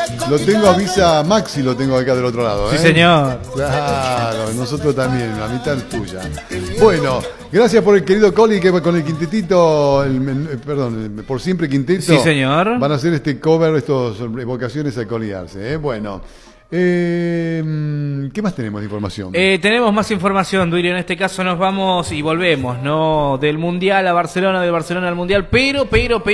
Lo tengo a Visa Maxi, lo tengo acá del otro lado. Sí, señor. Claro, nosotros también, la mitad es tuya. Bueno, gracias por el querido Coli, que con el quintetito, perdón, por siempre quinteto. Sí, señor. Van a hacer este cover, estas evocaciones a coliarse. Bueno. ¿Qué más tenemos de información? Tenemos más información, Duilio. En este caso nos vamos y volvemos, ¿no? Del Mundial a Barcelona, de Barcelona al Mundial. Pero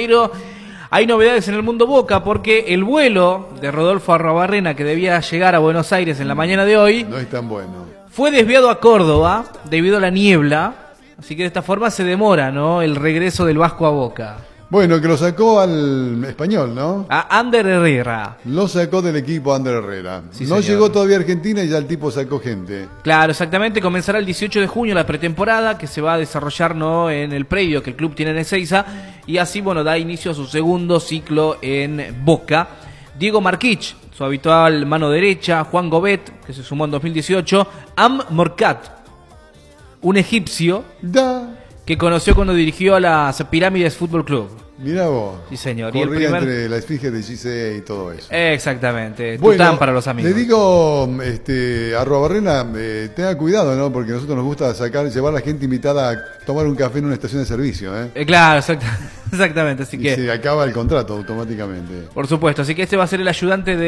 hay novedades en el mundo Boca, porque el vuelo de Rodolfo Arruabarrena, que debía llegar a Buenos Aires en la mañana de hoy, no es tan bueno. Fue desviado a Córdoba debido a la niebla. Así que de esta forma se demora, ¿no?, el regreso del Vasco a Boca. Bueno, que lo sacó al Español, ¿no? A Ander Herrera. Lo sacó del equipo Ander Herrera. Sí, no señor. llegó todavía a Argentina y ya el tipo sacó gente. Claro, exactamente. Comenzará el 18 de junio la pretemporada, que se va a desarrollar, ¿no?, en el predio que el club tiene en Ezeiza. Y así, bueno, da inicio a su segundo ciclo en Boca. Diego Marquich, su habitual mano derecha. Juan Gobet, que se sumó en 2018. Am Morcat, un egipcio que conoció cuando dirigió a las Pirámides Fútbol Club. Mirá vos. Sí, señor. Corría Y el primer... entre la esfinge de Gizeh y todo eso. Exactamente. Bueno, Tután para los amigos. Le digo a Arruabarrena, tenga cuidado, ¿no? Porque a nosotros nos gusta llevar a la gente invitada a tomar un café en una estación de servicio, ¿eh? Claro, exactamente. Así que se acaba el contrato automáticamente. Por supuesto. Así que este va a ser el ayudante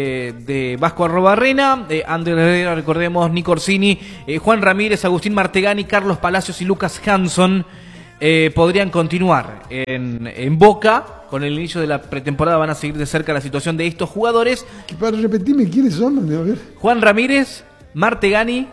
de Vasco Arruabarrena. Ander Herrera, recordemos, Nico Orsini, Juan Ramírez, Agustín Martegani, Carlos Palacios y Lucas Hanson. Podrían continuar en Boca. Con el inicio de la pretemporada van a seguir de cerca la situación de estos jugadores. Para repetirme, ¿quiénes son? A ver. Juan Ramírez, Martegani,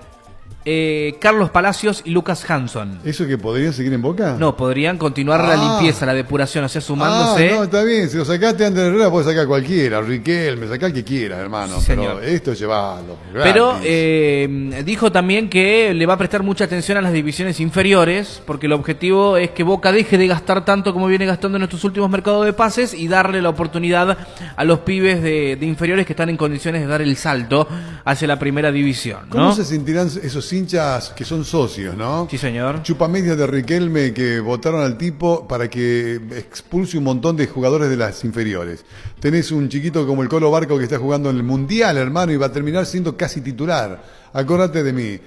Carlos Palacios y Lucas Hanson. ¿Eso que podrían seguir en Boca? No, podrían continuar la limpieza, la depuración, o sea, sumándose. No, está bien, si lo sacaste a Ander Herrera, puedes sacar a cualquiera, Riquelme, sacar al que quiera, hermano. Sí, pero señor. esto llevalo. Pero dijo también que le va a prestar mucha atención a las divisiones inferiores, porque el objetivo es que Boca deje de gastar tanto como viene gastando en estos últimos mercados de pases y darle la oportunidad a los pibes de inferiores que están en condiciones de dar el salto hacia la primera división, ¿no? ¿Cómo se sentirán esos hinchas que son socios, no? Sí, señor. Chupamedias de Riquelme que votaron al tipo para que expulse un montón de jugadores de las inferiores. Tenés un chiquito como el Colo Barco que está jugando en el Mundial, hermano, y va a terminar siendo casi titular. Acordate de mí.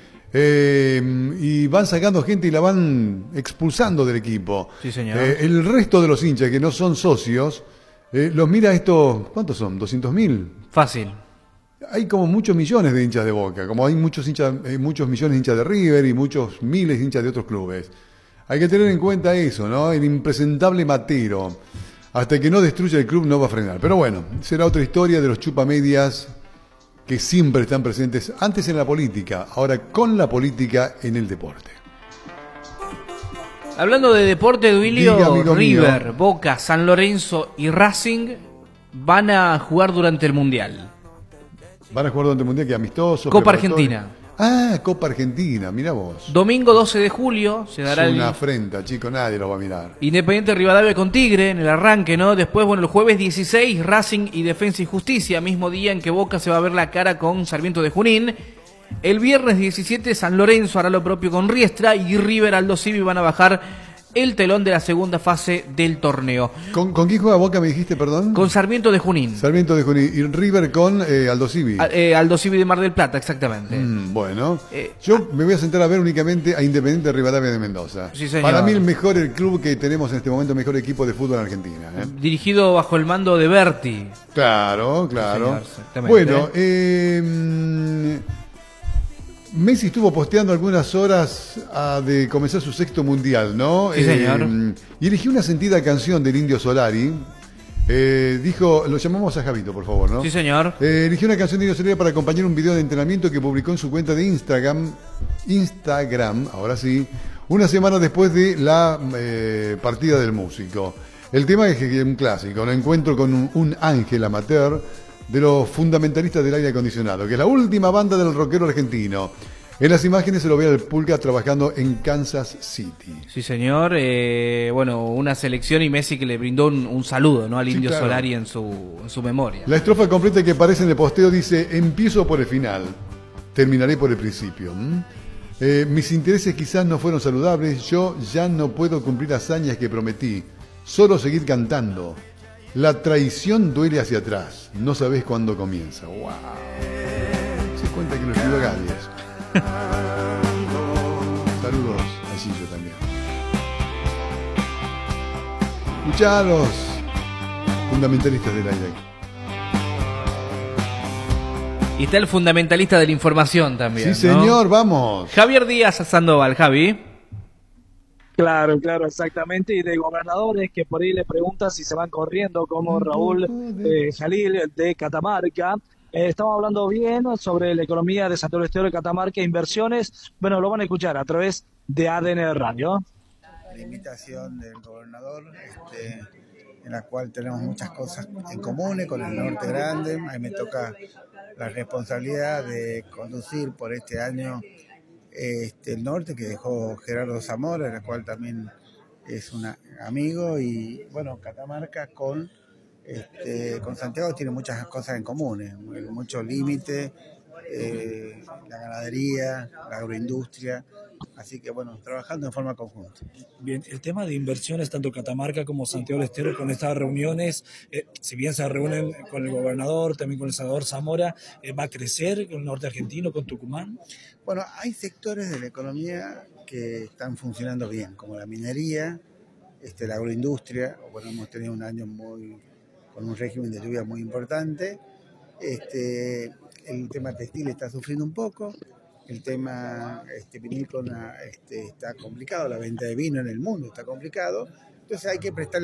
Y van sacando gente y la van expulsando del equipo. Sí, señor. El resto de los hinchas que no son socios, los mira esto, ¿cuántos son? ¿200.000? Fácil. Hay como muchos millones de hinchas de Boca, como hay muchos millones de hinchas de River y muchos miles de hinchas de otros clubes. Hay que tener en cuenta eso, ¿no? El impresentable matero. Hasta que no destruya el club no va a frenar. Pero bueno, será otra historia de los chupamedias que siempre están presentes, antes en la política, ahora con la política en el deporte. Hablando de deporte, Duilio, Diga, River, mío. Boca, San Lorenzo y Racing van a jugar durante el Mundial. Van a jugar durante el Mundial, que amistosos. Copa preparatorio. Argentina. Ah, Copa Argentina, mirá vos. Domingo 12 de julio se dará Es el una afrenta, chico, nadie lo va a mirar. Independiente Rivadavia con Tigre en el arranque, ¿no? Después, bueno, el jueves 16, Racing y Defensa y Justicia, mismo día en que Boca se va a ver la cara con Sarmiento de Junín. El viernes 17, San Lorenzo hará lo propio con Riestra y River Aldo Civi van a bajar el telón de la segunda fase del torneo. ¿Con quién juega Boca, me dijiste, perdón? Con Sarmiento de Junín. Sarmiento de Junín. Y River con Aldo Civi. Aldo Civi de Mar del Plata, exactamente. Bueno, yo me voy a sentar a ver únicamente a Independiente Rivadavia de Mendoza. Sí, señor. Para mí el club que tenemos en este momento, el mejor equipo de fútbol en Argentina. Dirigido bajo el mando de Berti. Claro. Sí, señor, exactamente. Bueno, Messi estuvo posteando algunas horas de comenzar su sexto mundial, ¿no? Sí, señor. Y eligió una sentida canción del Indio Solari. Dijo, lo llamamos a Javito, por favor, ¿no? Sí, señor. Eligió una canción de Indio Solari para acompañar un video de entrenamiento que publicó en su cuenta de Instagram, ahora sí, una semana después de la partida del músico. El tema es un clásico, un encuentro con un ángel amateur de los fundamentalistas del aire acondicionado, que es la última banda del rockero argentino. En las imágenes se lo ve al Pulga trabajando en Kansas City. Sí, señor. Bueno, una selección y Messi que le brindó un saludo, ¿no?, al Indio claro. Solari en su memoria. La estrofa completa que aparece en el posteo dice: empiezo por el final, terminaré por el principio. Mis intereses quizás no fueron saludables, yo ya no puedo cumplir hazañas que prometí, solo seguir cantando. La traición duele hacia atrás, no sabés cuándo comienza. ¡Wow! Se cuenta que lo escribió Gadi eso. Saludos a Gillo también. Escuchá a los fundamentalistas del aire. Y está el fundamentalista de la información también. Sí, señor, ¿no? Vamos. Javier Díaz Sandoval, Javi. Claro, exactamente. Y de gobernadores que por ahí le preguntan si se van corriendo, como Raúl Jalil de Catamarca. Estamos hablando bien sobre la economía de Santiago del Estero de Catamarca, inversiones. Bueno, lo van a escuchar a través de ADN Radio. La invitación del gobernador, en la cual tenemos muchas cosas en común con el Norte Grande. A mí me toca la responsabilidad de conducir por este año el norte que dejó Gerardo Zamora, el cual también es un amigo, y bueno, Catamarca con Santiago tiene muchas cosas en común, mucho límite, la ganadería, la agroindustria, así que bueno, trabajando en forma conjunta. Bien, el tema de inversiones, tanto Catamarca como Santiago del Estero, con estas reuniones, si bien se reúnen con el gobernador, también con el senador Zamora, ¿va a crecer con el norte argentino, con Tucumán? Bueno, hay sectores de la economía que están funcionando bien, como la minería, la agroindustria. Bueno, hemos tenido un año con un régimen de lluvia muy importante. El tema textil está sufriendo un poco. El tema vinícola está complicado, la venta de vino en el mundo está complicado. Entonces hay que prestarle